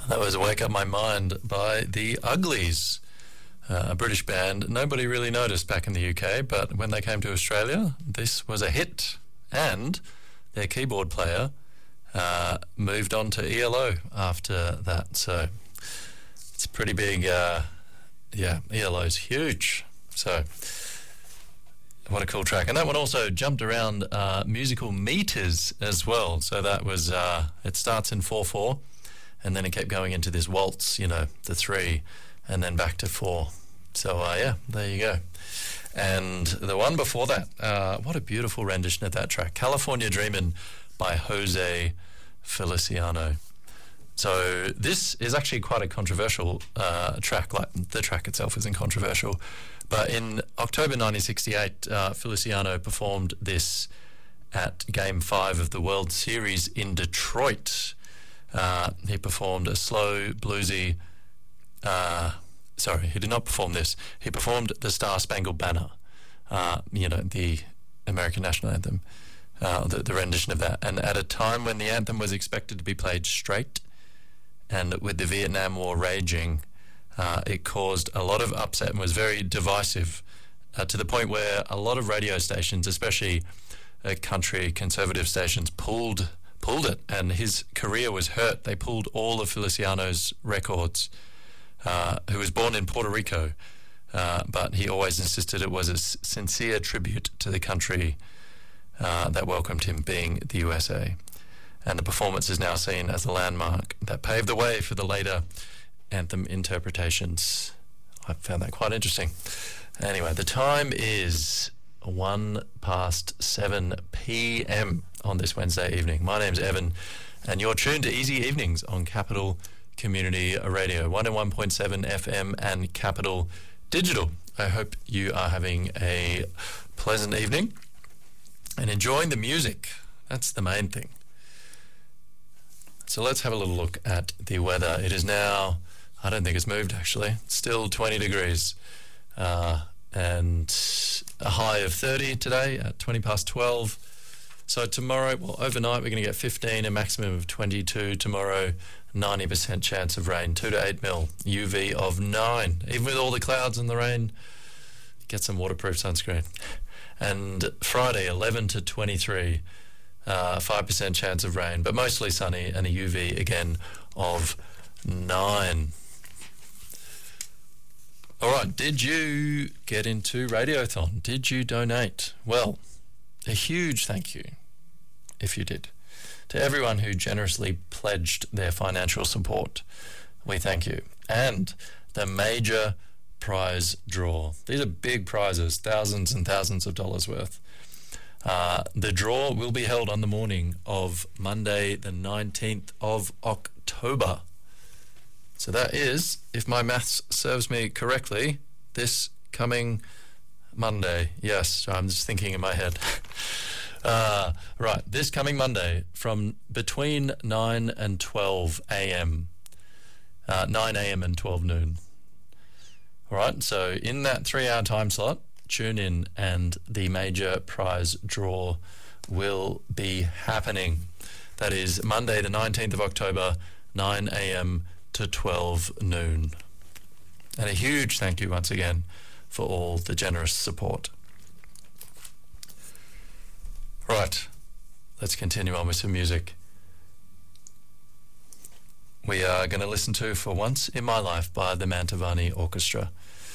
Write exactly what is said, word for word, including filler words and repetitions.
That was Wake Up My Mind by The Uglies, uh, a British band. Nobody really noticed back in the U K, but when they came to Australia, this was a hit. And their keyboard player uh, moved on to E L O after that. So it's a pretty big, uh, yeah, E L O's huge. So what a cool track. And that one also jumped around uh, musical meters as well. So that was, uh, it starts in four four. And then it kept going into this waltz, you know, the three, and then back to four. So, uh, yeah, there you go. And the one before that, uh, what a beautiful rendition of that track, California Dreamin' by Jose Feliciano. So this is actually quite a controversial uh, track. Like the track itself isn't controversial. But in October nineteen sixty-eight, uh, Feliciano performed this at Game five of the World Series in Detroit. Uh, he performed a slow, bluesy, uh, sorry, he did not perform this. He performed the Star Spangled Banner, uh, you know, the American national anthem, uh, the, the rendition of that. And at a time when the anthem was expected to be played straight, and with the Vietnam War raging, uh, it caused a lot of upset and was very divisive, uh, to the point where a lot of radio stations, especially uh, country conservative stations, pulled pulled it, and his career was hurt. They pulled all of Feliciano's records, uh, who was born in Puerto Rico, uh, but he always insisted it was a s- sincere tribute to the country uh, that welcomed him, being the U S A. And the performance is now seen as a landmark that paved the way for the later anthem interpretations. I found that quite interesting. Anyway, the time is one past seven p.m. on this Wednesday evening. My name's Evan, and you're tuned to Easy Evenings on Capital Community Radio, one oh one point seven F M and Capital Digital. I hope you are having a pleasant evening and enjoying the music. That's the main thing. So let's have a little look at the weather. It is now, I don't think it's moved actually, it's still twenty degrees. Uh, and a high of thirty today at twenty past twelve. So tomorrow, well, overnight we're going to get fifteen, a maximum of twenty-two. Tomorrow, ninety percent chance of rain, two to eight mil, U V of nine. Even with all the clouds and the rain, get some waterproof sunscreen. And Friday, eleven to twenty-three, uh, five percent chance of rain, but mostly sunny, and a U V again of nine. All right, did you get into Radiothon? Did you donate? Well, a huge thank you, if you did, to everyone who generously pledged their financial support. We thank you. And the major prize draw. These are big prizes, thousands and thousands of dollars worth. Uh, the draw will be held on the morning of Monday, the nineteenth of October. So that is, if my maths serves me correctly, this coming Monday. Yes, I'm just thinking in my head. uh, right, this coming Monday from between nine and twelve a.m. Uh, nine a.m. and twelve noon. All right, so in that three-hour time slot, tune in and the major prize draw will be happening. That is Monday, the nineteenth of October, nine a.m. to twelve noon. And a huge thank you once again for all the generous support. Right, let's continue on with some music. We are going to listen to For Once in My Life by the Mantovani Orchestra.